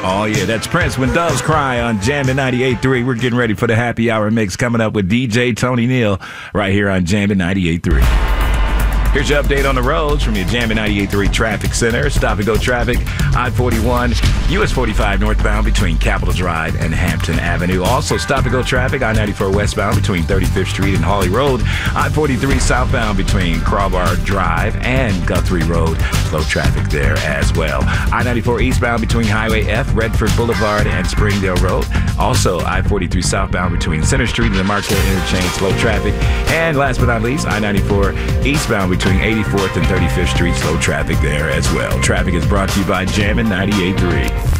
Oh, yeah, that's Prince, When Doves Cry on Jammin' 98.3. We're getting ready for the happy hour mix coming up with DJ Tony Neal right here on Jammin' 98.3. Here's your update on the roads from your Jammin' 98.3 Traffic Center. Stop and go traffic, I-41, US 45 northbound between Capitol Drive and Hampton Avenue. Also, stop and go traffic, I-94 westbound between 35th Street and Hawley Road. I-43 southbound between Crowbar Drive and Guthrie Road. Slow traffic there as well. I-94 eastbound between Highway F, Redford Boulevard, and Springdale Road. Also, I-43 southbound between Center Street and the Marquette Interchange. Slow traffic. And last but not least, I-94 eastbound between 84th and 35th Street. Slow traffic there as well. Traffic is brought to you by Jammin' 98.3.